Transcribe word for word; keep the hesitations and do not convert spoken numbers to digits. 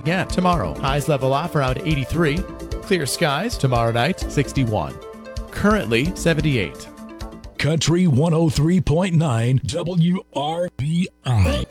again tomorrow. Highs level off around eighty-three. Clear skies tomorrow night, sixty-one. Currently seventy-eight. Country one oh three point nine W R B I.